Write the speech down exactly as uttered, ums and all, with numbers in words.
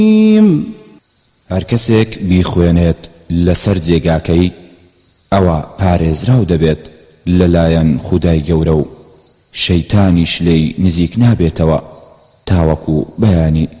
هەر کەسێک بیخوێنێت لەسەر جێگاکەی ئەوە پارێزراو دەبێت لەلایەن خودای گەورە و شەیتانیش لێی نزیک نابێتەوە تاوەکو بەیانی